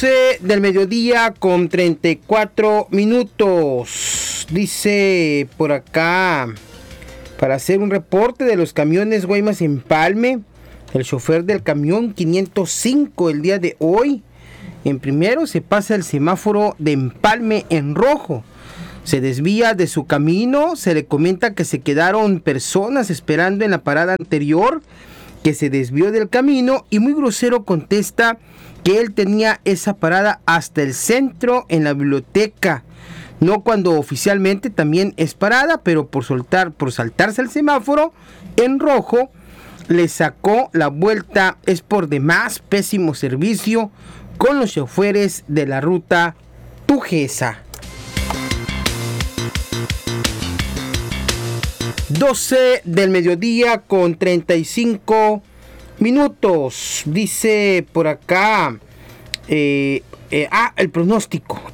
12 del mediodía con 34 minutos. Dice por acá, para hacer un reporte de los camiones Guaymas Empalme, el chofer del camión 505 el día de hoy, en primero se pasa el semáforo de Empalme en rojo. Se desvía de su camino, se le comenta que se quedaron personas esperando en la parada anterior, que se desvió del camino y muy grosero contesta que él tenía esa parada hasta el centro en la biblioteca, no cuando oficialmente también es parada, pero por saltarse el semáforo en rojo, le sacó la vuelta. Es por demás pésimo servicio con los choferes de la ruta Tujesa. 12 del mediodía con 35 minutos. Dice por acá el pronóstico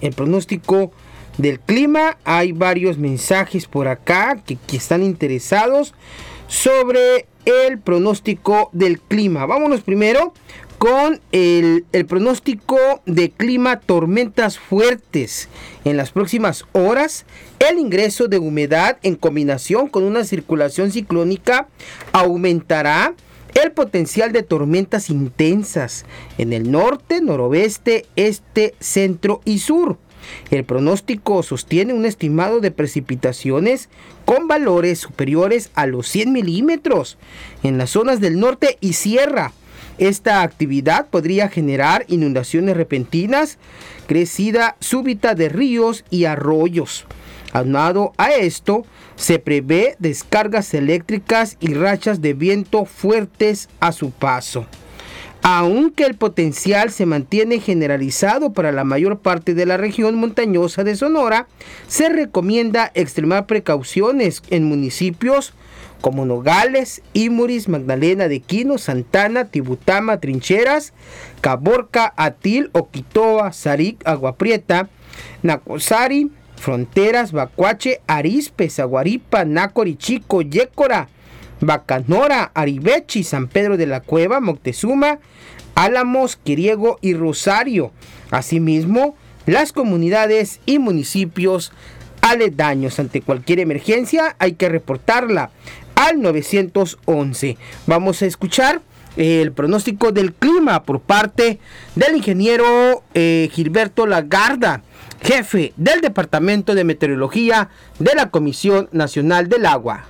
del clima. Hay varios mensajes por acá que están interesados sobre el pronóstico del clima. Vámonos primero con el pronóstico de clima: tormentas fuertes en las próximas horas. El ingreso de humedad en combinación con una circulación ciclónica aumentará el potencial de tormentas intensas en el norte, noroeste, este, centro y sur. El pronóstico sostiene un estimado de precipitaciones con valores superiores a los 100 milímetros en las zonas del norte y sierra. Esta actividad podría generar inundaciones repentinas, crecida súbita de ríos y arroyos. Aunado a esto, se prevé descargas eléctricas y rachas de viento fuertes a su paso. Aunque el potencial se mantiene generalizado para la mayor parte de la región montañosa de Sonora, se recomienda extremar precauciones en municipios como Nogales, Imuris, Magdalena de Quino, Santana, Tibutama, Trincheras, Caborca, Atil, Oquitoa, Saric, Agua Prieta, Nacosari, Fronteras, Bacuache, Arizpe, Zaguaripa, Nácorichico, Yécora, Bacanora, Aribechi, San Pedro de la Cueva, Moctezuma, Álamos, Quiriego y Rosario. Asimismo, las comunidades y municipios aledaños. Ante cualquier emergencia hay que reportarla al 911. Vamos a escuchar el pronóstico del clima por parte del ingeniero Gilberto Lagarda, jefe del Departamento de Meteorología de la Comisión Nacional del Agua.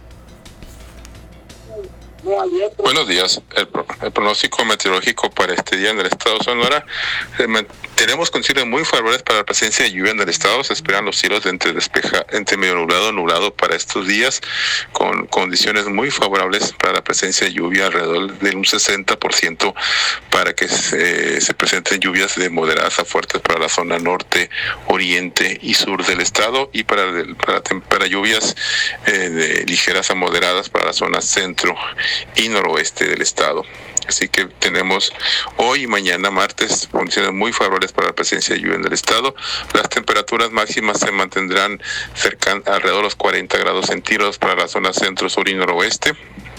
Buenos días. El pronóstico meteorológico para este día en el estado de Sonora: tenemos condiciones muy favorables para la presencia de lluvia en el estado. Se esperan los cielos entre medio nublado para estos días, con condiciones muy favorables para la presencia de lluvia, alrededor de un 60% para que se presenten lluvias de moderadas a fuertes para la zona norte, oriente y sur del estado, y para lluvias de ligeras a moderadas para la zona centro y noroeste del estado. Así que tenemos hoy y mañana martes condiciones muy favorables para la presencia de lluvia en el estado. Las temperaturas máximas se mantendrán alrededor de los 40 grados centígrados para la zona centro, sur y noroeste.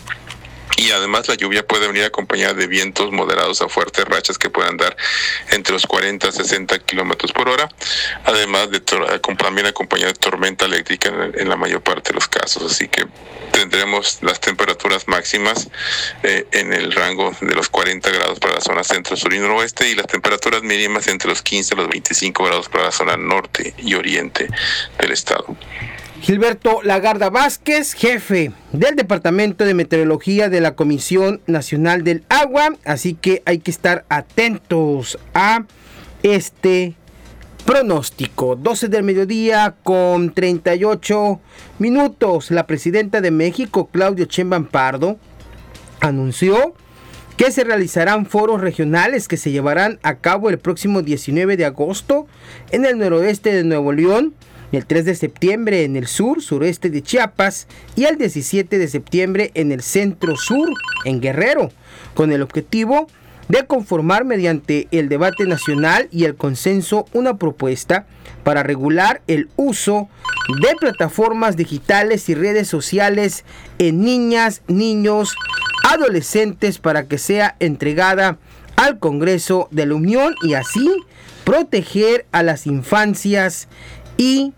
Y además la lluvia puede venir acompañada de vientos moderados a fuertes, rachas que puedan dar entre los 40 a 60 kilómetros por hora, además de también acompañada de tormenta eléctrica en la mayor parte de los casos. Así que tendremos las temperaturas máximas en el rango de los 40 grados para la zona centro, sur y noroeste, y las temperaturas mínimas entre los 15 a los 25 grados para la zona norte y oriente del estado. Gilberto Lagarda Vázquez, jefe del Departamento de Meteorología de la Comisión Nacional del Agua. Así que hay que estar atentos a este pronóstico. 12 del mediodía con 38 minutos. La presidenta de México, Claudia Sheinbaum Pardo, anunció que se realizarán foros regionales que se llevarán a cabo el próximo 19 de agosto en el noroeste de Nuevo León, el 3 de septiembre en el sureste de Chiapas y el 17 de septiembre en el centro-sur, en Guerrero, con el objetivo de conformar mediante el debate nacional y el consenso una propuesta para regular el uso de plataformas digitales y redes sociales en niñas, niños, adolescentes, para que sea entregada al Congreso de la Unión y así proteger a las infancias y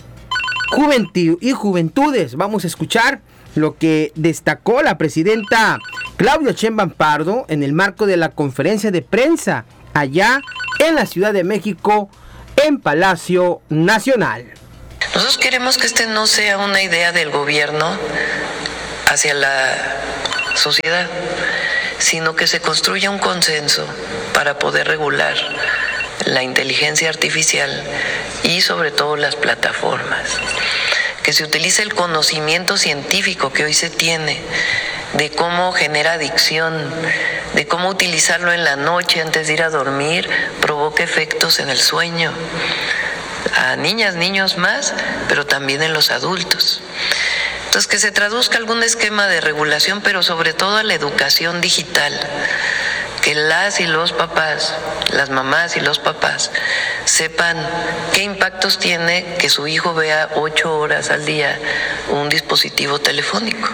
juventudes. Vamos a escuchar lo que destacó la presidenta Claudia Sheinbaum Pardo en el marco de la conferencia de prensa allá en la Ciudad de México, en Palacio Nacional. Nosotros queremos que este no sea una idea del gobierno hacia la sociedad, sino que se construya un consenso para poder regular la inteligencia artificial y sobre todo las plataformas. Que se utilice el conocimiento científico que hoy se tiene de cómo genera adicción, de cómo utilizarlo en la noche antes de ir a dormir, provoca efectos en el sueño, a niñas, niños más, pero también en los adultos. Entonces, que se traduzca algún esquema de regulación, pero sobre todo a la educación digital, que las y los papás, las mamás y los papás, sepan qué impactos tiene que su hijo vea 8 horas al día un dispositivo telefónico,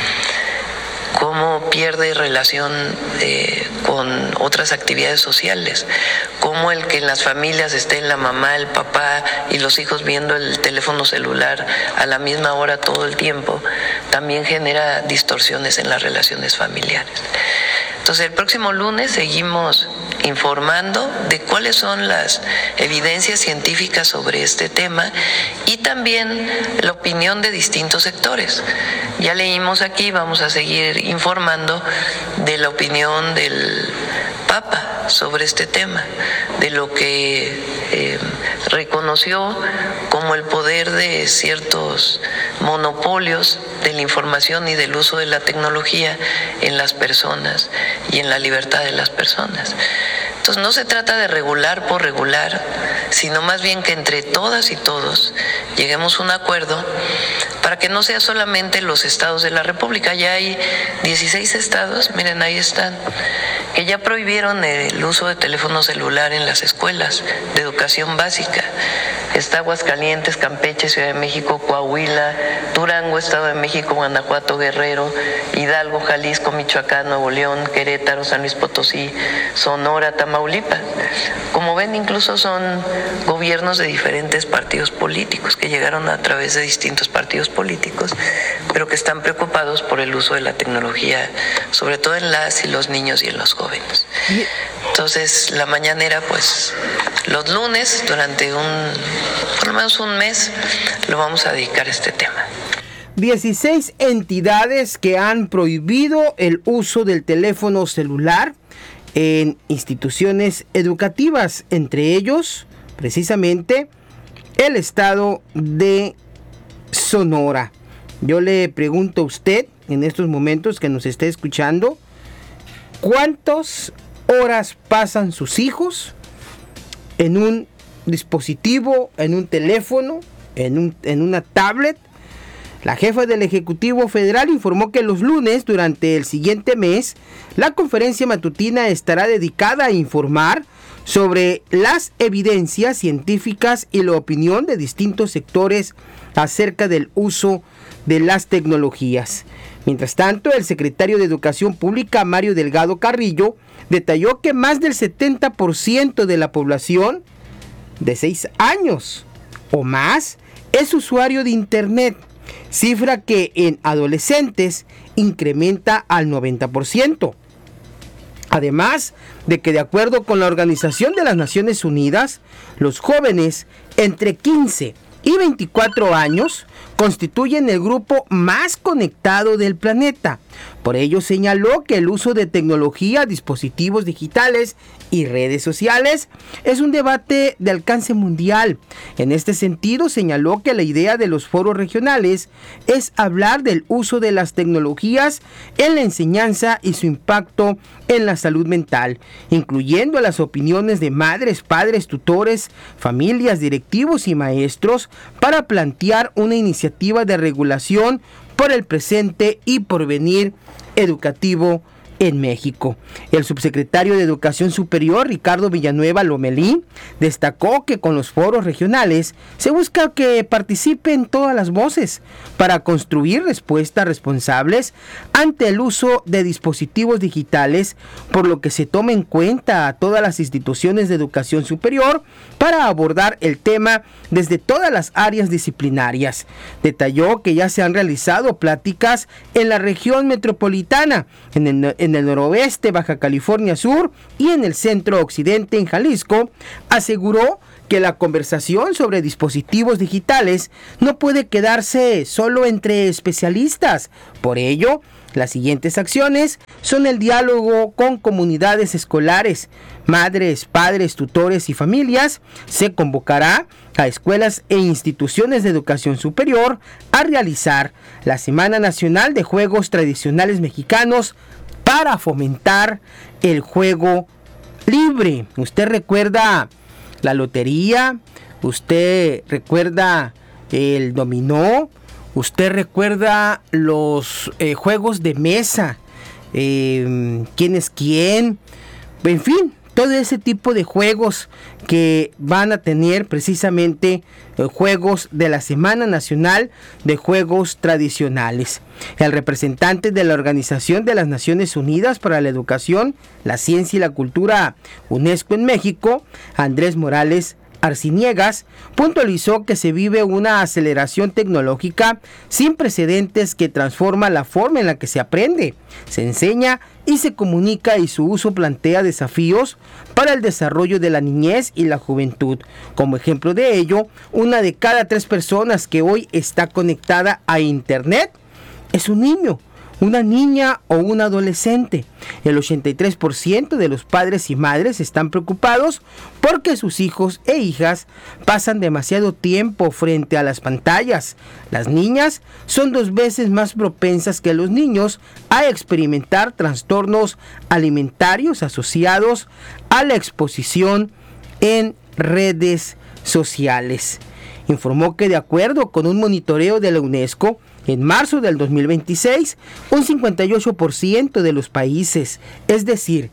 cómo pierde relación con otras actividades sociales, cómo el que en las familias estén la mamá, el papá y los hijos viendo el teléfono celular a la misma hora todo el tiempo, también genera distorsiones en las relaciones familiares. Entonces, el próximo lunes seguimos informando de cuáles son las evidencias científicas sobre este tema y también la opinión de distintos sectores. Ya leímos aquí, vamos a seguir informando de la opinión del Papa sobre este tema, de lo que reconoció como el poder de ciertos monopolios de la información y del uso de la tecnología en las personas y en la libertad de las personas. Entonces no se trata de regular por regular, sino más bien que entre todas y todos lleguemos a un acuerdo para que no sea solamente los estados de la República. Ya hay 16 estados, miren, ahí están, que ya prohibieron el uso de teléfono celular en las escuelas de educación básica. Está Aguascalientes, Campeche, Ciudad de México, Coahuila, Durango, Estado de México, Guanajuato, Guerrero, Hidalgo, Jalisco, Michoacán, Nuevo León, Querétaro, San Luis Potosí, Sonora, Tamaulipas. Como ven, incluso son gobiernos de diferentes partidos políticos que llegaron a través de distintos partidos políticos, pero que están preocupados por el uso de la tecnología, sobre todo en las y los niños y en los jóvenes. Entonces, la mañanera, pues, los lunes, durante por lo menos un mes, lo vamos a dedicar a este tema. 16 entidades que han prohibido el uso del teléfono celular en instituciones educativas, entre ellos, precisamente, el estado de Sonora. Yo le pregunto a usted, en estos momentos que nos esté escuchando, ¿cuántas horas pasan sus hijos en un dispositivo, en un teléfono, en una tablet? La jefa del Ejecutivo Federal informó que los lunes, durante el siguiente mes, la conferencia matutina estará dedicada a informar sobre las evidencias científicas y la opinión de distintos sectores acerca del uso de las tecnologías. Mientras tanto, el secretario de Educación Pública, Mario Delgado Carrillo, detalló que más del 70% de la población de 6 años o más es usuario de Internet, cifra que en adolescentes incrementa al 90%. Además de que, de acuerdo con la Organización de las Naciones Unidas, los jóvenes entre 15 y 24 años constituyen el grupo más conectado del planeta. Por ello señaló que el uso de tecnología, dispositivos digitales y redes sociales es un debate de alcance mundial. En este sentido, señaló que la idea de los foros regionales es hablar del uso de las tecnologías en la enseñanza y su impacto en la salud mental, incluyendo las opiniones de madres, padres, tutores, familias, directivos y maestros, para plantear una iniciativa de regulación por el presente y porvenir educativo en México. El subsecretario de Educación Superior, Ricardo Villanueva Lomelí, destacó que con los foros regionales se busca que participen todas las voces para construir respuestas responsables ante el uso de dispositivos digitales, por lo que se toma en cuenta a todas las instituciones de educación superior para abordar el tema desde todas las áreas disciplinarias. Detalló que ya se han realizado pláticas en la región metropolitana, en el noroeste, Baja California Sur y en el centro occidente, en Jalisco. Aseguró que la conversación sobre dispositivos digitales no puede quedarse solo entre especialistas. Por ello, las siguientes acciones son el diálogo con comunidades escolares, madres, padres, tutores y familias. Se convocará a escuelas e instituciones de educación superior a realizar la Semana Nacional de Juegos Tradicionales Mexicanos para fomentar el juego libre. Usted recuerda la lotería, usted recuerda el dominó, usted recuerda los juegos de mesa, quién es quién, en fin, todo ese tipo de juegos que van a tener precisamente juegos de la Semana Nacional de Juegos Tradicionales. El representante de la Organización de las Naciones Unidas para la Educación, la Ciencia y la Cultura, UNESCO en México, Andrés Morales Arciniegas, puntualizó que se vive una aceleración tecnológica sin precedentes que transforma la forma en la que se aprende, se enseña y se comunica, y su uso plantea desafíos para el desarrollo de la niñez y la juventud. Como ejemplo de ello, 1 de cada 3 personas que hoy está conectada a Internet es un niño, una niña o un adolescente. El 83% de los padres y madres están preocupados porque sus hijos e hijas pasan demasiado tiempo frente a las pantallas. Las niñas son 2 veces más propensas que los niños a experimentar trastornos alimentarios asociados a la exposición en redes sociales. Informó que, de acuerdo con un monitoreo de la UNESCO, en marzo del 2026, un 58% de los países, es decir,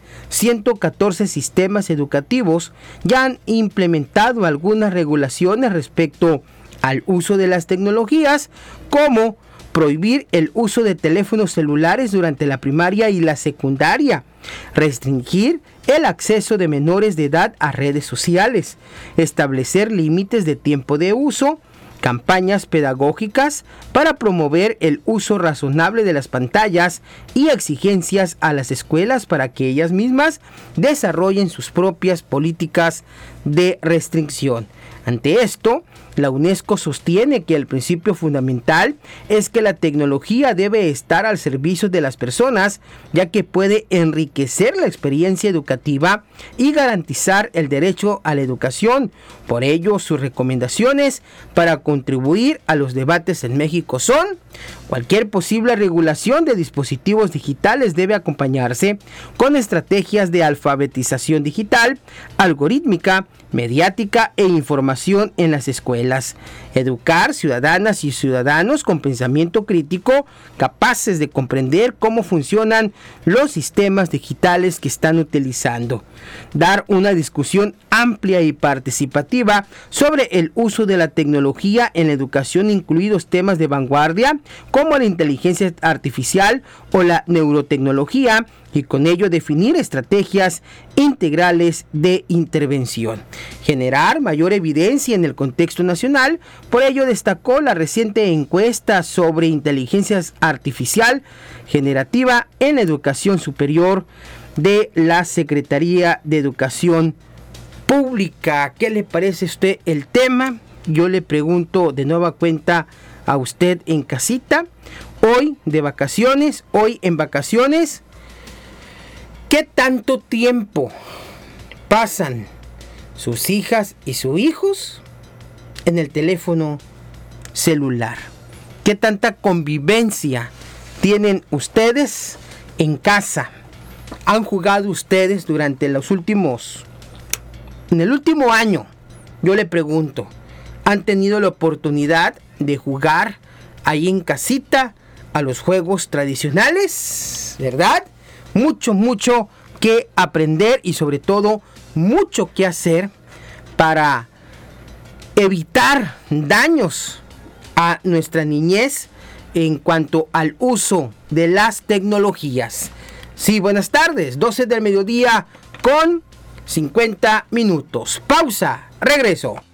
114 sistemas educativos, ya han implementado algunas regulaciones respecto al uso de las tecnologías, como prohibir el uso de teléfonos celulares durante la primaria y la secundaria, restringir el acceso de menores de edad a redes sociales, establecer límites de tiempo de uso, campañas pedagógicas para promover el uso razonable de las pantallas y exigencias a las escuelas para que ellas mismas desarrollen sus propias políticas de restricción. Ante esto, la UNESCO sostiene que el principio fundamental es que la tecnología debe estar al servicio de las personas, ya que puede enriquecer la experiencia educativa y garantizar el derecho a la educación. Por ello, sus recomendaciones para contribuir a los debates en México son: cualquier posible regulación de dispositivos digitales debe acompañarse con estrategias de alfabetización digital, algorítmica, mediática e información en las escuelas. Educar ciudadanas y ciudadanos con pensamiento crítico, capaces de comprender cómo funcionan los sistemas digitales que están utilizando. Dar una discusión amplia y participativa sobre el uso de la tecnología en la educación, incluidos temas de vanguardia como la inteligencia artificial o la neurotecnología, y con ello definir estrategias integrales de intervención. Generar mayor evidencia en el contexto nacional. Por ello destacó la reciente encuesta sobre inteligencia artificial generativa en la educación superior de la Secretaría de Educación Pública. ¿Qué le parece a usted el tema? Yo le pregunto de nueva cuenta a usted en casita, hoy de vacaciones, hoy en vacaciones, ¿qué tanto tiempo pasan sus hijas y sus hijos en el teléfono celular? ¿Qué tanta convivencia tienen ustedes en casa? ¿Han jugado ustedes durante en el último año? Yo le pregunto, ¿han tenido la oportunidad de jugar ahí en casita a los juegos tradicionales? ¿Verdad? mucho que aprender y sobre todo mucho que hacer para evitar daños a nuestra niñez en cuanto al uso de las tecnologías. Sí, buenas tardes, 12 del mediodía con 50 minutos. Pausa, regreso.